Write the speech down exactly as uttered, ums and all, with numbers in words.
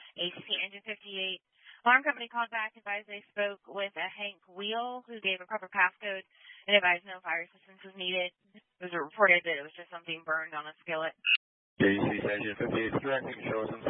A C C Engine fifty-eight. Alarm company called back, advised they spoke with a Hank Wheel, who gave a proper passcode, and advised no fire assistance was needed. It was reported that it was just something burned on a skillet. A C C Engine fifty-eight, correct. You can show us some